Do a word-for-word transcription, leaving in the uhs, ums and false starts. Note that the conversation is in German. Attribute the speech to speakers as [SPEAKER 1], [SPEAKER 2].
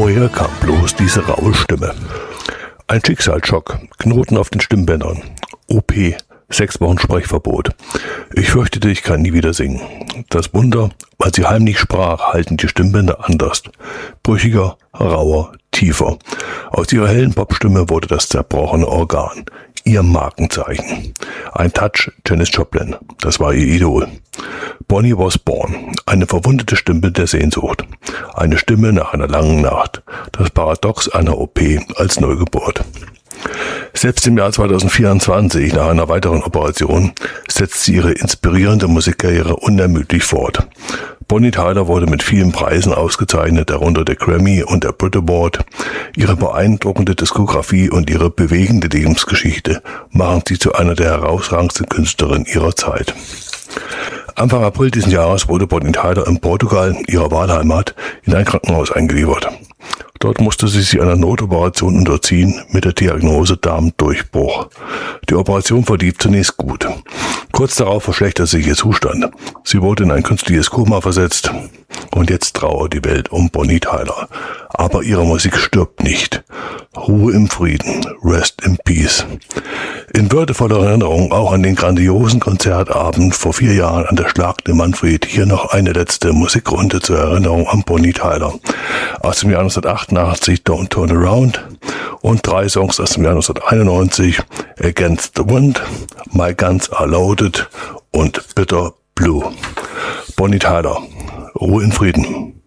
[SPEAKER 1] Woher kam bloß diese raue Stimme? Ein Schicksalsschock, Knoten auf den Stimmbändern, O P, sechs Wochen Sprechverbot. Ich fürchtete, ich kann nie wieder singen. Das Wunder, als sie heimlich sprach, halten die Stimmbänder anders. Brüchiger, rauer, tiefer. Aus ihrer hellen Popstimme wurde das zerbrochene Organ. Ihr Markenzeichen. Ein Touch Janis Joplin, das war ihr Idol. Bonnie was born, eine verwundete Stimme der Sehnsucht. Eine Stimme nach einer langen Nacht. Das Paradox einer O P als Neugeburt. Selbst im Jahr zweitausendvierundzwanzig, nach einer weiteren Operation, setzt sie ihre inspirierende Musikkarriere unermüdlich fort. Bonnie Tyler wurde mit vielen Preisen ausgezeichnet, darunter der Grammy und der Brit Award. Ihre beeindruckende Diskografie und ihre bewegende Lebensgeschichte machen sie zu einer der herausragendsten Künstlerinnen ihrer Zeit. Anfang April diesen Jahres wurde Bonnie Tyler in Portugal, ihrer Wahlheimat, in ein Krankenhaus eingeliefert. Dort musste sie sich einer Notoperation unterziehen mit der Diagnose Darmdurchbruch. Die Operation verlief zunächst gut. Kurz darauf verschlechterte sich ihr Zustand. Sie wurde in ein künstliches Koma versetzt und jetzt trauert die Welt um Bonnie Tyler. Aber ihre Musik stirbt nicht. Ruhe im Frieden, rest in peace. In würdevoller Erinnerung auch an den grandiosen Konzertabend vor vier Jahren an der Schlag de Manfred hier noch eine letzte Musikrunde zur Erinnerung an Bonnie Tyler. Aus dem Jahr neunzehnhundertachtundachtzig Don't Turn Around und drei Songs aus dem Jahr neunzehnhunderteinundneunzig Against the Wind, My Guns Are Loaded und Bitter Blue. Bonnie Tyler, Ruhe in Frieden.